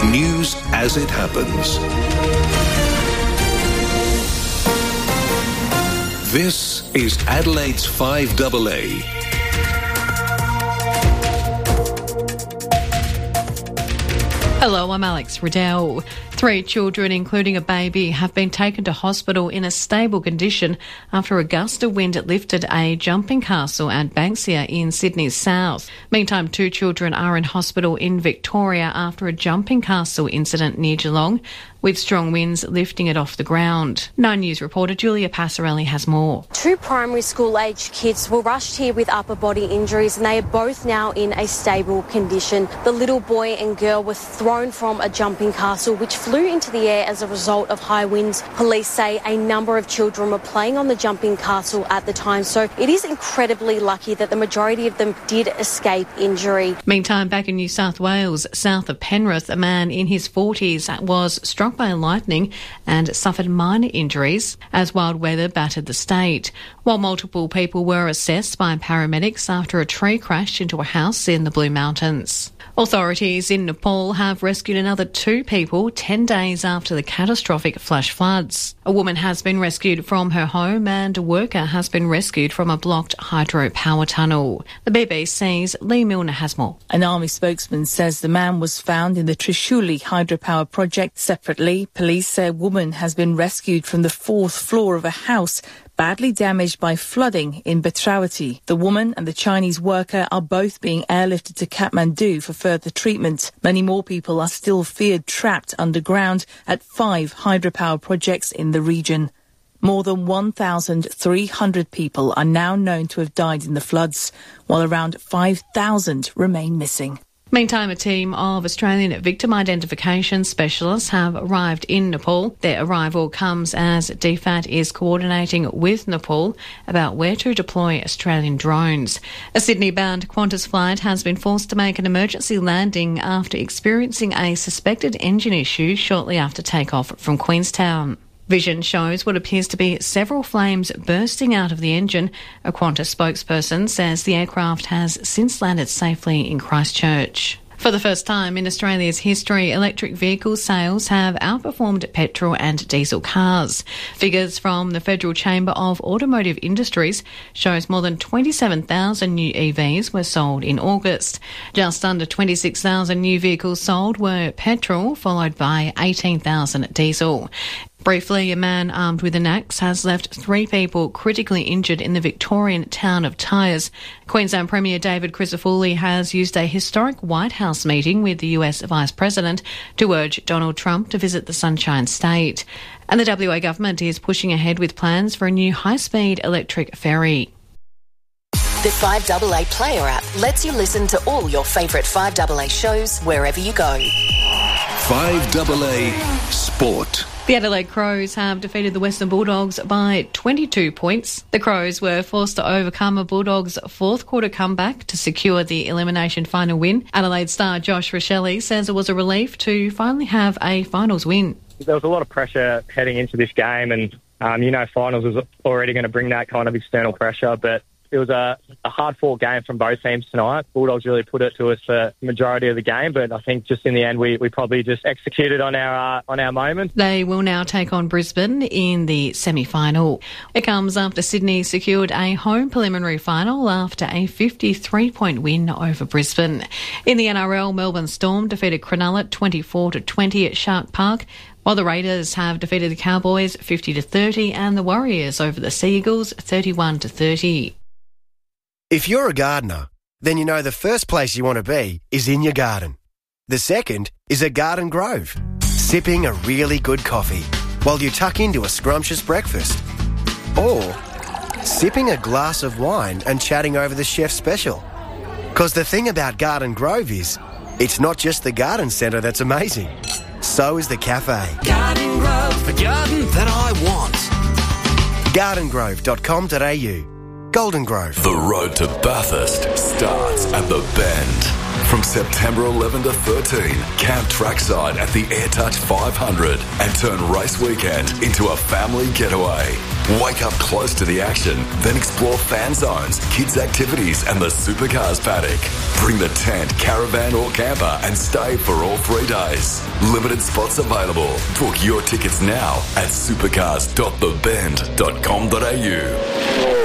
News as it happens. This is Adelaide's 5AA. Hello, I'm Alex Riddell. 3 children, including a baby, have been taken to hospital in a stable condition after a gust of wind lifted a jumping castle at Banksia in Sydney's south. Meantime, 2 children are in hospital in Victoria after a jumping castle incident near Geelong, with strong winds lifting it off the ground. 9 News reporter Julia Passarelli has more. 2 primary school-aged kids were rushed here with upper body injuries, and they are both now in a stable condition. The little boy and girl were thrown from a jumping castle which flew into the air as a result of high winds. Police say a number of children were playing on the jumping castle at the time, so it is incredibly lucky that the majority of them did escape injury. Meantime, back in New South Wales, south of Penrith, a man in his 40s was struck by lightning and suffered minor injuries as wild weather battered the state, while multiple people were assessed by paramedics after a tree crashed into a house in the Blue Mountains. Authorities in Nepal have rescued another 2 people 10 days after the catastrophic flash floods. A woman has been rescued from her home and a worker has been rescued from a blocked hydropower tunnel. The BBC's Lee Milner has more. An army spokesman says the man was found in the Trishuli hydropower project. Separately, police say a woman has been rescued from the 4th floor of a house badly damaged by flooding in Bhadravati. The woman and the Chinese worker are both being airlifted to Kathmandu for further treatment. Many more people are still feared trapped underground at 5 hydropower projects in the region. More than 1,300 people are now known to have died in the floods, while around 5,000 remain missing. Meantime, a team of Australian victim identification specialists have arrived in Nepal. Their arrival comes as DFAT is coordinating with Nepal about where to deploy Australian drones. A Sydney-bound Qantas flight has been forced to make an emergency landing after experiencing a suspected engine issue shortly after takeoff from Queenstown. Vision shows what appears to be several flames bursting out of the engine. A Qantas spokesperson says the aircraft has since landed safely in Christchurch. For the first time in Australia's history, electric vehicle sales have outperformed petrol and diesel cars. Figures from the Federal Chamber of Automotive Industries shows more than 27,000 new EVs were sold in August. Just under 26,000 new vehicles sold were petrol, followed by 18,000 diesel. Briefly, a man armed with an axe has left 3 people critically injured in the Victorian town of Tyres. Queensland Premier David Crisafulli has used a historic White House meeting with the US Vice President to urge Donald Trump to visit the Sunshine State. And the WA government is pushing ahead with plans for a new high-speed electric ferry. The 5AA Player app lets you listen to all your favourite 5AA shows wherever you go. 5AA Sport. The Adelaide Crows have defeated the Western Bulldogs by 22 points. The Crows were forced to overcome a Bulldogs' 4th quarter comeback to secure the elimination final win. Adelaide star Josh Rochelle says it was a relief to finally have a finals win. There was a lot of pressure heading into this game, and finals was already going to bring that kind of external pressure, but it was a hard-fought game from both teams tonight. Bulldogs really put it to us for the majority of the game, but I think just in the end we probably just executed on our moment. They will now take on Brisbane in the semi-final. It comes after Sydney secured a home preliminary final after a 53-point win over Brisbane. In the NRL, Melbourne Storm defeated Cronulla 24-20 at Shark Park, while the Raiders have defeated the Cowboys 50-30 and the Warriors over the Sea Eagles 31-30. If you're a gardener, then you know the first place you want to be is in your garden. The second is at Garden Grove, sipping a really good coffee while you tuck into a scrumptious breakfast. Or sipping a glass of wine and chatting over the chef's special. Because the thing about Garden Grove is, it's not just the garden centre that's amazing. So is the cafe. Garden Grove, the garden that I want. gardengrove.com.au. Golden Grove. The road to Bathurst starts at the Bend. From September 11 to 13, camp trackside at the AirTouch 500 and turn race weekend into a family getaway. Wake up close to the action, then explore fan zones, kids' activities and the Supercars paddock. Bring the tent, caravan or camper and stay for all 3 days. Limited spots available. Book your tickets now at supercars.thebend.com.au.